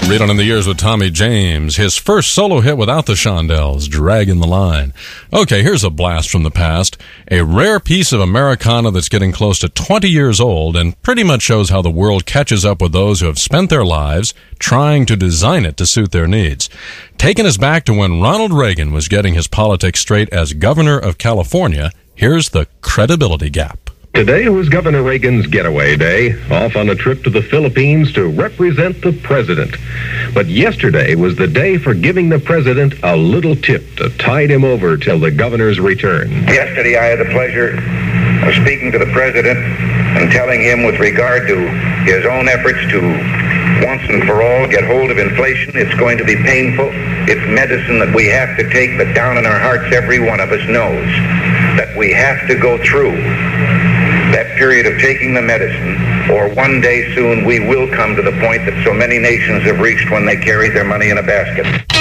Read on in the Years with Tommy James. His first solo hit without the Shondells, Dragging the Line. Okay, here's a blast from the past. A rare piece of Americana that's getting close to 20 years old and pretty much shows how the world catches up with those who have spent their lives trying to design it to suit their needs. Taking us back to when Ronald Reagan was getting his politics straight as governor of California, here's the credibility gap. Today was Governor Reagan's getaway day, off on a trip to the Philippines to represent the president. But yesterday was the day for giving the president a little tip to tide him over till the governor's return. Yesterday I had the pleasure of speaking to the president and telling him with regard to his own efforts to once and for all get hold of inflation. It's going to be painful. It's medicine that we have to take, but down in our hearts every one of us knows that we have to go through that period of taking the medicine, or one day soon we will come to the point that so many nations have reached when they carried their money in a basket.